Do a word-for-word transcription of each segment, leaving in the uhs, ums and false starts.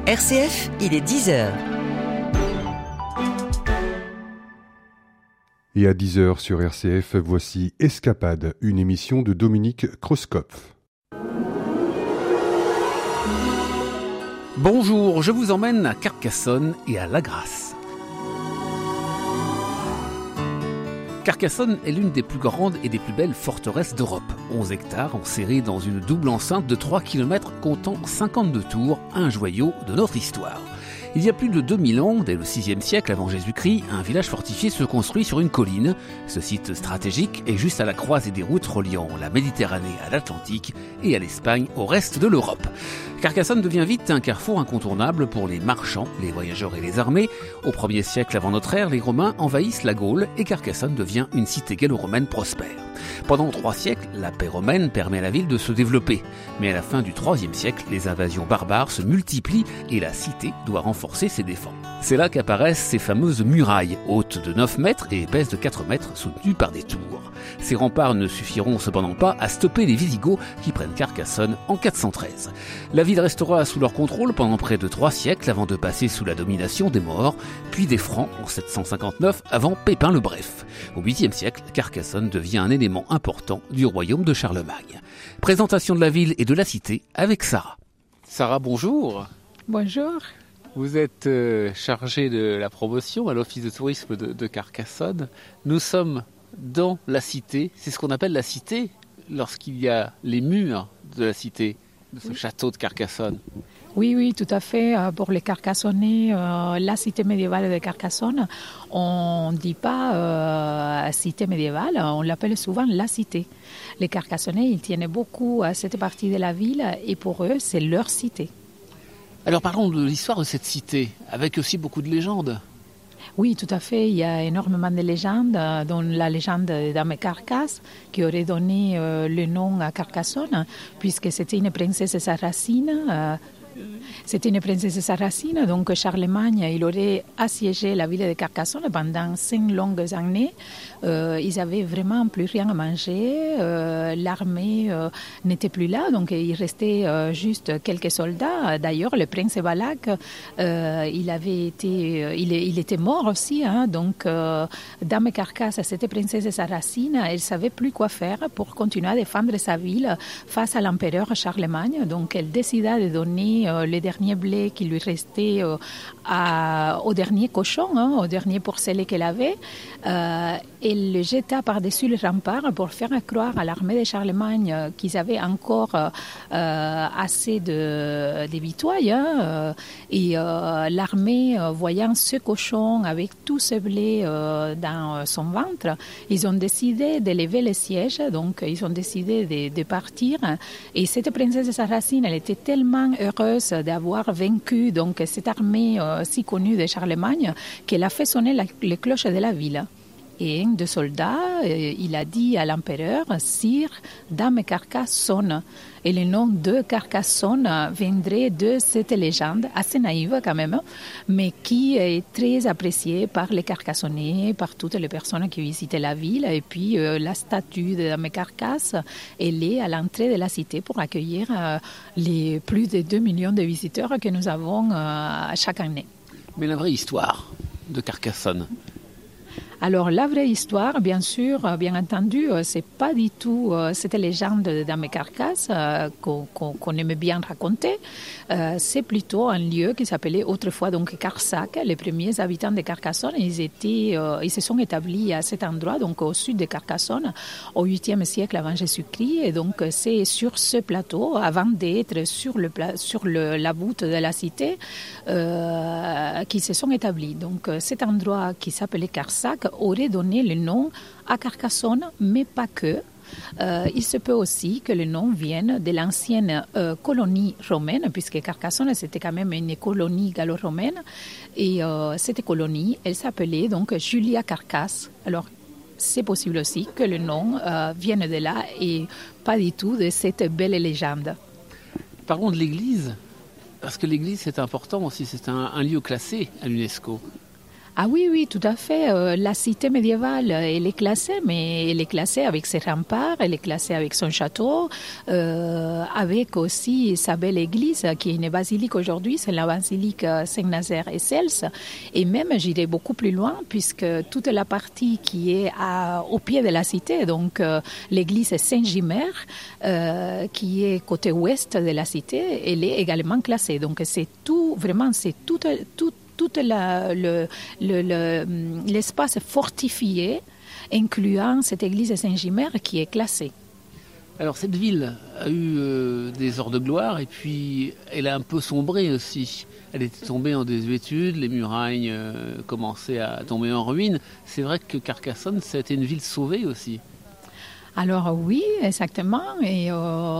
R C F, il est dix heures. Et à dix heures sur R C F, voici Escapade, une émission de Dominique Krauskopf. Bonjour, je vous emmène à Carcassonne et à La Grasse. Carcassonne est l'une des plus grandes et des plus belles forteresses d'Europe. onze hectares enserrés dans une double enceinte de trois kilomètres comptant cinquante-deux tours, un joyau de notre histoire. Il y a plus de deux mille ans, dès le sixième siècle avant Jésus-Christ, un village fortifié se construit sur une colline. Ce site stratégique est juste à la croisée des routes reliant la Méditerranée à l'Atlantique et à l'Espagne au reste de l'Europe. Carcassonne devient vite un carrefour incontournable pour les marchands, les voyageurs et les armées. Au premier siècle avant notre ère, les Romains envahissent la Gaule et Carcassonne devient une cité gallo-romaine prospère. Pendant trois siècles, la paix romaine permet à la ville de se développer. Mais à la fin du troisième siècle, les invasions barbares se multiplient et la cité doit renforcer ses défenses. C'est là qu'apparaissent ces fameuses murailles, hautes de neuf mètres et épaisses de quatre mètres, soutenues par des tours. Ces remparts ne suffiront cependant pas à stopper les Visigoths qui prennent Carcassonne en quatre cent treize. La ville restera sous leur contrôle pendant près de trois siècles avant de passer sous la domination des Maures, puis des Francs en sept cent cinquante-neuf avant Pépin le Bref. Au huitième siècle, Carcassonne devient un élément important du royaume de Charlemagne. Présentation de la ville et de la cité avec Sarah. Sarah, bonjour. Bonjour. Vous êtes euh, chargée de la promotion à l'office de tourisme de, de Carcassonne. Nous sommes dans la cité, c'est ce qu'on appelle la cité lorsqu'il y a les murs de la cité, de ce château de Carcassonne. Oui, oui, tout à fait. Pour les Carcassonnais, euh, la cité médiévale de Carcassonne, on ne dit pas euh, cité médiévale, on l'appelle souvent la cité. Les Carcassonnais, ils tiennent beaucoup à cette partie de la ville et pour eux, c'est leur cité. Alors parlons de l'histoire de cette cité, avec aussi beaucoup de légendes. Oui, tout à fait. Il y a énormément de légendes, dont la légende de Dame Carcasse, qui aurait donné euh, le nom à Carcassonne, puisque c'était une princesse sarrasine. Euh, C'était une princesse sarrasine, donc Charlemagne, il aurait assiégé la ville de Carcassonne pendant cinq longues années. Euh, ils n'avaient vraiment plus rien à manger, euh, l'armée euh, n'était plus là, donc il restait euh, juste quelques soldats. D'ailleurs, le prince Balak, euh, il avait été, euh, il, il était mort aussi, hein, donc euh, Dame Carcasse, cette princesse sarrasine, elle ne savait plus quoi faire pour continuer à défendre sa ville face à l'empereur Charlemagne, donc elle décida de donner euh, le dernier blé qui lui restait euh, à, au dernier cochon, hein, au dernier porcelet qu'elle avait. Euh, elle le jeta par-dessus le rempart pour faire croire à l'armée de Charlemagne euh, qu'ils avaient encore euh, assez de, de victoires. Hein, et euh, l'armée, euh, voyant ce cochon avec tout ce blé euh, dans son ventre, ils ont décidé de lever le siège, donc ils ont décidé de, de partir. Et cette princesse sarrasine, elle était tellement heureuse d'avoir vaincu donc, cette armée euh, si connue de Charlemagne qu'elle a fait sonner la, les cloches de la ville. Et un des soldats, euh, il a dit à l'empereur, « Sire, Dame Carcasse sonne ». Et le nom de Carcassonne viendrait de cette légende, assez naïve quand même, mais qui est très appréciée par les Carcassonnais, par toutes les personnes qui visitaient la ville. Et puis euh, la statue de Dame Carcasse, elle est à l'entrée de la cité pour accueillir euh, les plus de deux millions de visiteurs que nous avons euh, chaque année. Mais la vraie histoire de Carcassonne, alors la vraie histoire, bien sûr, bien entendu, c'est pas du tout euh, cette légende de Dame Carcasse euh, qu'on, qu'on, qu'on aimait bien raconter. Euh, c'est plutôt un lieu qui s'appelait autrefois donc Carsac. Les premiers habitants de Carcassonne, ils étaient, euh, ils se sont établis à cet endroit, donc au sud de Carcassonne, au huitième siècle avant Jésus-Christ. Et donc c'est sur ce plateau, avant d'être sur le pla- sur le, la voûte de la cité, euh, qu'ils se sont établis. Donc cet endroit qui s'appelait Carsac aurait donné le nom à Carcassonne, mais pas que. Euh, il se peut aussi que le nom vienne de l'ancienne euh, colonie romaine, puisque Carcassonne, c'était quand même une colonie gallo-romaine. Et euh, cette colonie, elle s'appelait donc Julia Carcasse. Alors, c'est possible aussi que le nom euh, vienne de là et pas du tout de cette belle légende. Parlons de l'église, parce que l'église, c'est important aussi, c'est un, un lieu classé à l'UNESCO. Ah oui, oui, tout à fait. Euh, la cité médiévale, elle est classée, mais elle est classée avec ses remparts, elle est classée avec son château, euh, avec aussi sa belle église, qui est une basilique aujourd'hui, c'est la basilique Saint-Nazaire et Cels. Et même, j'irai beaucoup plus loin, puisque toute la partie qui est à, au pied de la cité, donc euh, l'église Saint-Gimer, euh, qui est côté ouest de la cité, elle est également classée. Donc c'est tout, vraiment, c'est tout, tout tout la, le, le, le, l'espace fortifié, incluant cette église Saint-Gimer qui est classée. Alors cette ville a eu euh, des heures de gloire et puis elle a un peu sombré aussi. Elle était tombée en désuétude, les murailles euh, commençaient à tomber en ruine. C'est vrai que Carcassonne, ça a été une ville sauvée aussi. Alors oui, exactement. Et euh,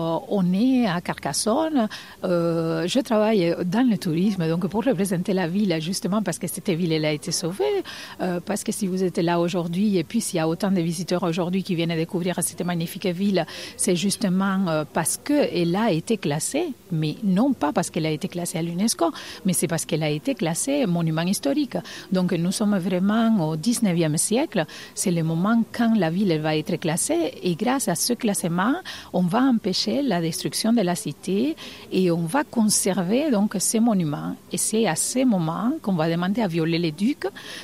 on est à Carcassonne. Euh, je travaille dans le tourisme, donc pour représenter la ville, justement parce que cette ville elle a été sauvée. Euh, parce que si vous êtes là aujourd'hui, et puis s'il y a autant de visiteurs aujourd'hui qui viennent découvrir cette magnifique ville, c'est justement parce qu'elle a été classée, mais non pas parce qu'elle a été classée à l'UNESCO, mais c'est parce qu'elle a été classée monument historique. Donc nous sommes vraiment au dix-neuvième siècle. C'est le moment quand la ville elle va être classée. Et grâce à ce classement, on va empêcher la destruction de la cité et on va conserver donc ces monuments. Et c'est à ce moment qu'on va demander à Viollet-le-Duc,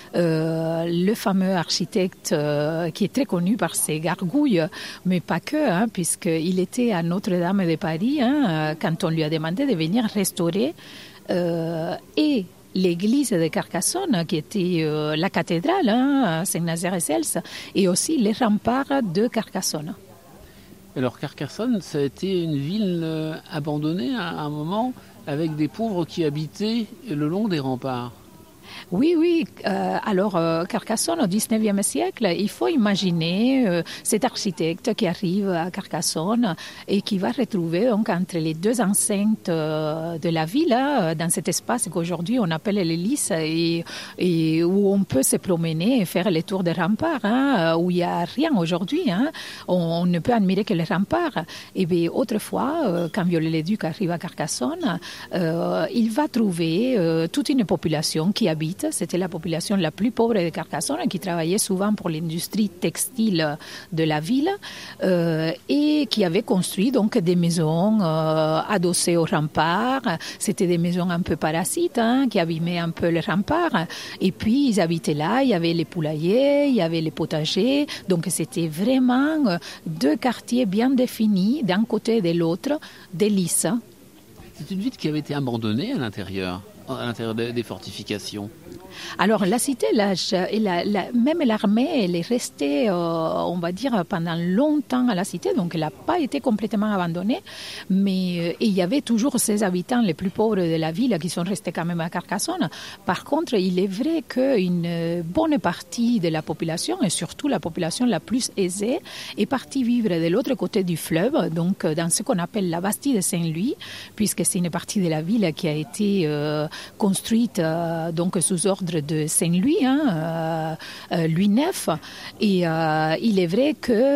euh, le fameux architecte euh, qui est très connu par ses gargouilles, mais pas que, hein, puisqu'il était à Notre-Dame de Paris hein, quand on lui a demandé de venir restaurer euh, et l'église de Carcassonne, qui était euh, la cathédrale, hein, Saint-Nazaire et Cels, et aussi les remparts de Carcassonne. Alors Carcassonne, ça a été une ville euh, abandonnée à un moment, avec des pauvres qui habitaient le long des remparts. Oui, oui. Euh, alors, euh, Carcassonne, au dix-neuvième siècle, il faut imaginer euh, cet architecte qui arrive à Carcassonne et qui va retrouver donc entre les deux enceintes euh, de la ville, hein, dans cet espace qu'aujourd'hui on appelle les lys et, et où on peut se promener et faire les tours des remparts, hein, où il n'y a rien aujourd'hui. Hein. On, on ne peut admirer que les remparts. Et bien, autrefois, euh, quand Viollet-le-Duc arrive à Carcassonne, euh, il va trouver euh, toute une population qui habite. C'était la population la plus pauvre de Carcassonne qui travaillait souvent pour l'industrie textile de la ville euh, et qui avait construit donc des maisons euh, adossées aux remparts. C'était des maisons un peu parasites hein, qui abîmaient un peu les remparts. Et puis ils habitaient là, il y avait les poulaillers, il y avait les potagers. Donc c'était vraiment deux quartiers bien définis d'un côté et de l'autre, des lys. C'est une ville qui avait été abandonnée à l'intérieur, à l'intérieur des fortifications. Alors la cité, la, la, la, même l'armée, elle est restée, euh, on va dire, pendant longtemps à la cité, donc elle n'a pas été complètement abandonnée, mais euh, il y avait toujours ces habitants les plus pauvres de la ville qui sont restés quand même à Carcassonne. Par contre, il est vrai qu'une bonne partie de la population, et surtout la population la plus aisée, est partie vivre de l'autre côté du fleuve, donc dans ce qu'on appelle la Bastide de Saint-Louis, puisque c'est une partie de la ville qui a été euh, construite euh, donc sous ordre de Saint-Louis, hein, euh, Louis neuf. Et euh, il est vrai que